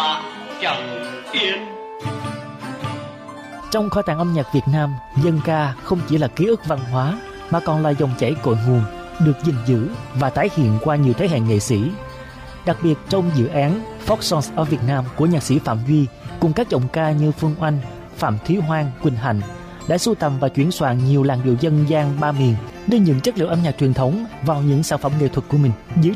bạc chẳng yên. Trong kho tàng âm nhạc Việt Nam, dân ca không chỉ là ký ức văn hóa mà còn là dòng chảy cội nguồn, được gìn giữ và tái hiện qua nhiều thế hệ nghệ sĩ. Đặc biệt trong dự án Folk Songs ở Việt Nam của nhạc sĩ Phạm Duy cùng các giọng ca như Phương Oanh, Phạm Thúy Hoang, Quỳnh Hạnh đã sưu tầm và chuyển soạn nhiều làn điệu dân gian ba miền, đưa những chất liệu âm nhạc truyền thống vào những sản phẩm nghệ thuật của mình.